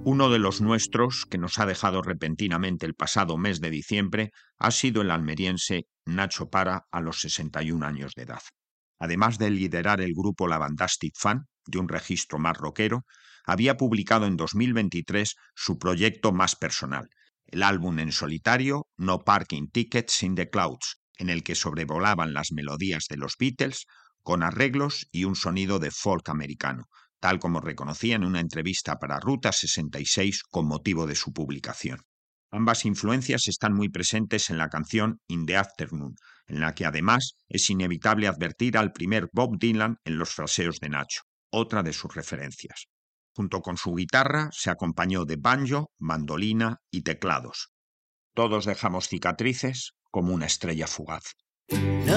Uno de los nuestros, que nos ha dejado repentinamente el pasado mes de diciembre, ha sido el almeriense Nacho Para a los 61 años de edad. Además de liderar el grupo Lavantastic Fan, de un registro más rockero, había publicado en 2023 su proyecto más personal, el álbum en solitario No Parking Tickets in the Clouds, en el que sobrevolaban las melodías de los Beatles con arreglos y un sonido de folk americano, tal como reconocía en una entrevista para Ruta 66 con motivo de su publicación. Ambas influencias están muy presentes en la canción In the Afternoon, en la que además es inevitable advertir al primer Bob Dylan en los fraseos de Nacho, otra de sus referencias. Junto con su guitarra se acompañó de banjo, mandolina y teclados. Todos dejamos cicatrices como una estrella fugaz.